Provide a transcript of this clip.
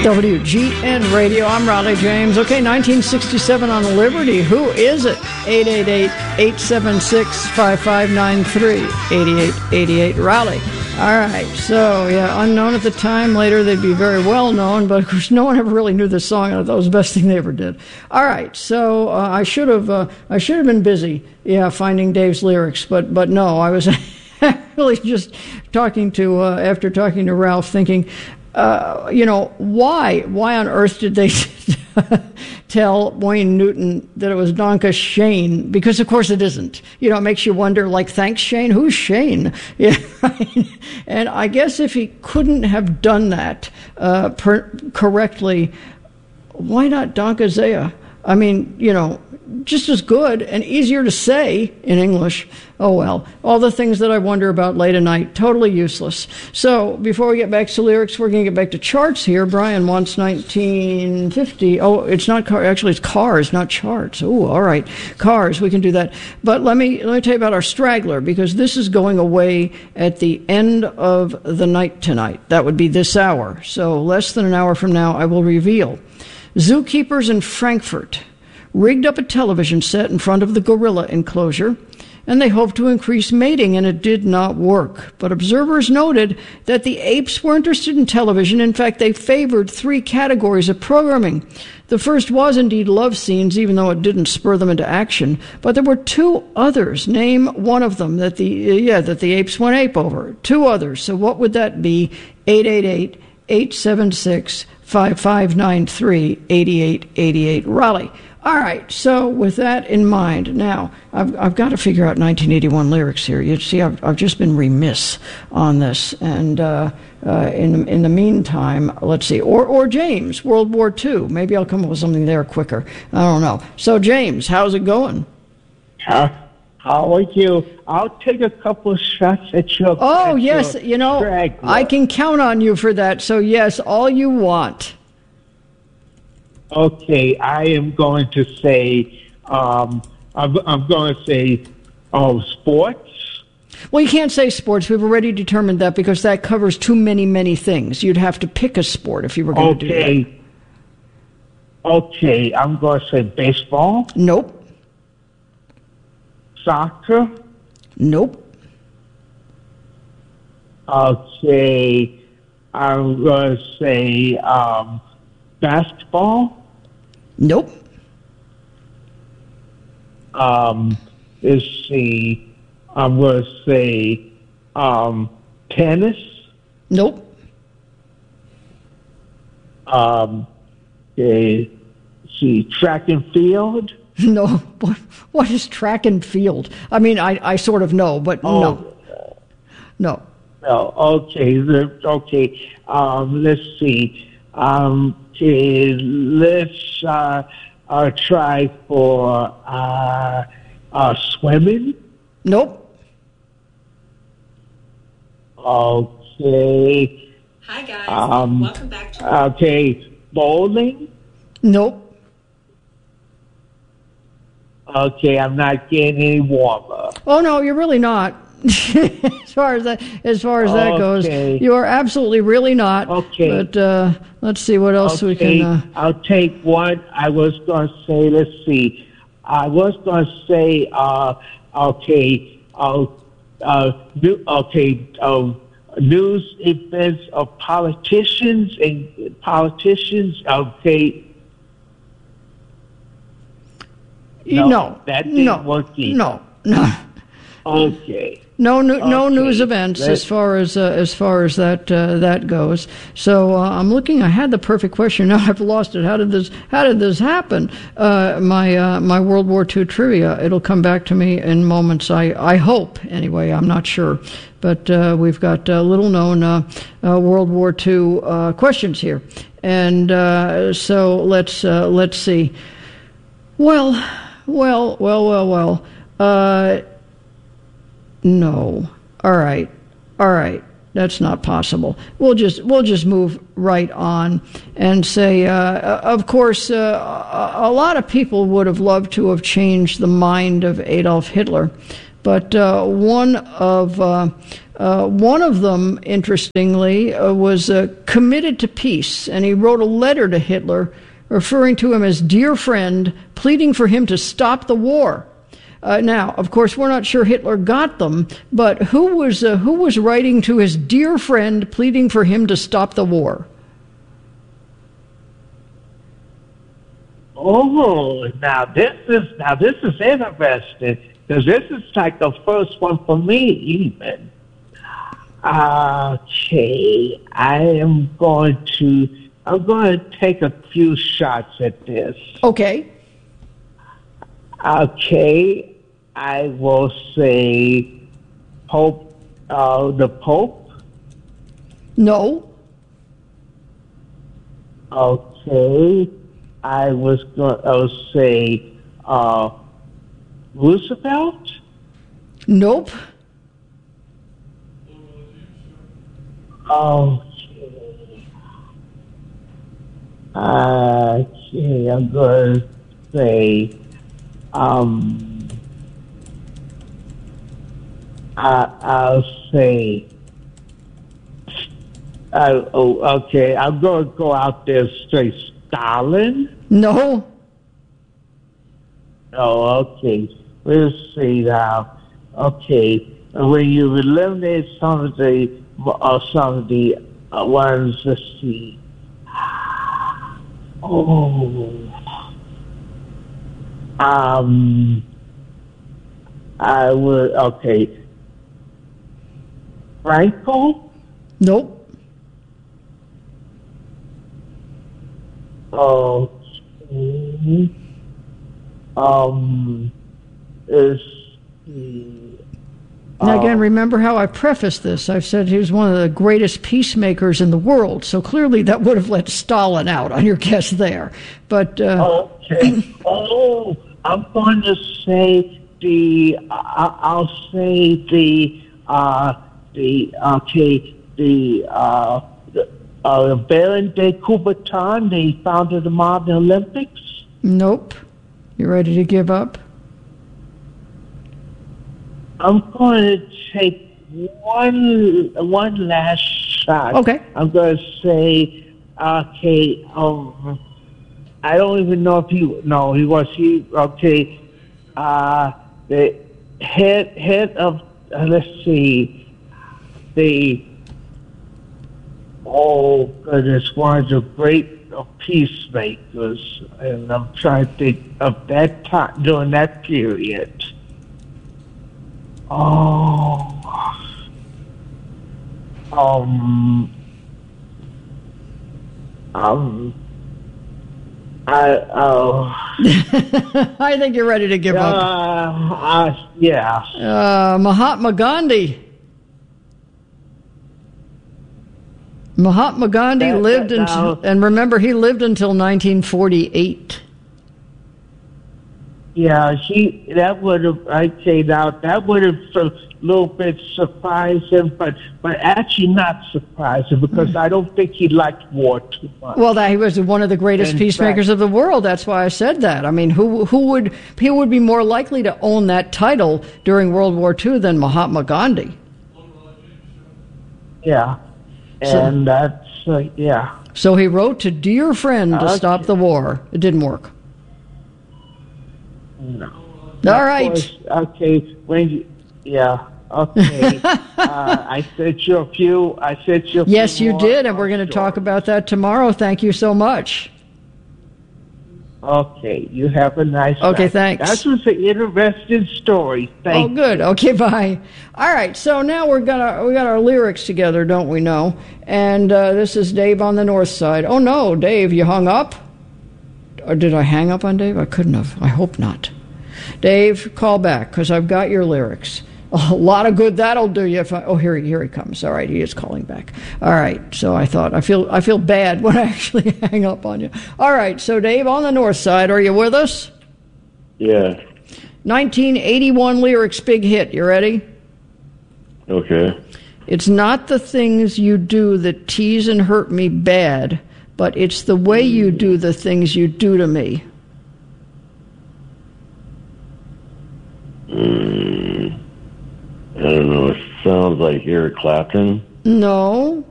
WGN Radio. I'm Raleigh James. Okay, 1967 on Liberty. Who is it? 888-876-5593. 8888 Raleigh. All right. So, yeah, unknown at the time. Later, they'd be very well known, but of course, no one ever really knew this song. I thought it was the best thing they ever did. All right. So, I should have been busy, finding Dave's lyrics, but no, I was really just after talking to Ralph, thinking, why on earth did they tell Wayne Newton that it was Danke Shane? Because of course it isn't. It makes you wonder, like, thanks Shane? Who's Shane? Yeah, right? And I guess if he couldn't have done that correctly, why not Danke sehr? I mean, just as good and easier to say in English. Oh, well, all the things that I wonder about late at night, totally useless. So before we get back to lyrics, we're going to get back to charts here. Brian wants 1950. Oh, it's not car. Actually, it's Cars, not charts. Oh, all right. Cars, we can do that. But let me tell you about our straggler, because this is going away at the end of the night tonight. That would be this hour. So less than an hour from now, I will reveal. Zookeepers in Frankfurt rigged up a television set in front of the gorilla enclosure, and they hoped to increase mating, and it did not work. But observers noted that the apes were interested in television. In fact, they favored 3 categories of programming. The first was indeed love scenes, even though it didn't spur them into action. But there were 2 others. Name one of them that the apes went ape over. 2 others. So what would that be? 888-876-5593, 8888 Raleigh. All right, so with that in mind, now I've got to figure out 1981 lyrics here. You see, I've just been remiss on this, and in the meantime, let's see, or James, World War II. Maybe I'll come up with something there quicker. I don't know. So James, how's it going? How are you? I'll take a couple of shots at your. Oh yes, straggler. I can count on you for that. So yes, all you want. Okay, I am going to say, I'm going to say, sports. Well, you can't say sports. We've already determined that, because that covers too many things. You'd have to pick a sport if you were going to do that. Okay, I'm going to say baseball. Nope. Soccer. Nope. Okay, I'm going to say basketball. Nope. Let's see. I'm going to say tennis. Nope. Okay. See, track and field. No. What is track and field? I mean, I sort of know, but no. No. No. Okay. Okay. Let's see. Okay, let's try for swimming. Nope. Okay. Hi guys. Welcome back to. Okay, bowling. Nope. Okay, I'm not getting any warmer. Oh no, you're really not. as far as that goes, you are absolutely really not. Okay. But let's see what else we can. I'll take one. I was going to say. Let's see. I was going to say. News events of politicians and politicians. Okay. No, that didn't work either. No. Okay. No news events as far as that goes. So I'm looking. I had the perfect question. Now I've lost it. How did this happen? My World War II trivia. It'll come back to me in moments. I hope. Anyway, I'm not sure. But we've got little known World War II questions here, and so let's see. Well. No. All right. That's not possible. We'll just move right on and say, of course, a lot of people would have loved to have changed the mind of Adolf Hitler, but one of One of them, interestingly, was committed to peace, and he wrote a letter to Hitler referring to him as dear friend, pleading for him to stop the war. Now, of course, we're not sure Hitler got them, but who was writing to his dear friend, pleading for him to stop the war? Oh, now this is interesting, because this is like the first one for me, even. Okay, I'm going to take a few shots at this. Okay. Okay, I will say Pope, the Pope. No. Okay, I will say Roosevelt. Nope. Okay. Okay, I'm going to say, I'll say, okay, I'm going to go out there straight. Stalin? No. Oh, okay. We'll see now. Okay, when you eliminate some of the ones, let's see. Oh, I would. Okay, Franco. Nope. Okay. Is Now, again, remember how I prefaced this. I've said he was one of the greatest peacemakers in the world, so clearly that would have let Stalin out on your guess there. But okay. Oh, I'm going to say I'll say the Baron de Coubertin, the founder of the modern Olympics. Nope. You ready to give up? I'm going to take one last shot. Okay. I'm going to say, okay, I don't even know if he okay, the head of, let's see, oh goodness, one of the great peacemakers, and I'm trying to think of that time, during that period. I think you're ready to give up. Yeah. Mahatma Gandhi. Mahatma Gandhi lived until, and remember, he lived until 1948. Yeah, that would have, I'd say now, that would have a little bit surprised him, but actually not surprised him, because I don't think he liked war too much. Well, he was one of the greatest peacemakers of the world. That's why I said that. I mean, who would be more likely to own that title during World War II than Mahatma Gandhi? Yeah, and that's, yeah. So he wrote to dear friend to stop the war. It didn't work. No. All right. Okay. Yeah. Okay. I sent you a few. Yes, you did, and we're going to talk about that tomorrow. Thank you so much. Okay. You have a nice night. Okay, thanks. That was an interesting story. Thank you. Good. Okay, bye. All right. So now we got our lyrics together, don't we know? And this is Dave on the North Side. Oh no, Dave, you hung up? Or did I hang up on Dave? I couldn't have. I hope not. Dave, call back, because I've got your lyrics. A lot of good that'll do you. Here he comes. All right, he is calling back. All right, so I thought I feel bad when I actually hang up on you. All right, so Dave on the North Side, are you with us? Yeah. 1981 lyrics, big hit. You ready? Okay. It's not the things you do that tease and hurt me bad, but it's the way you do the things you do to me. I don't know. sounds like Eric Clapton. No.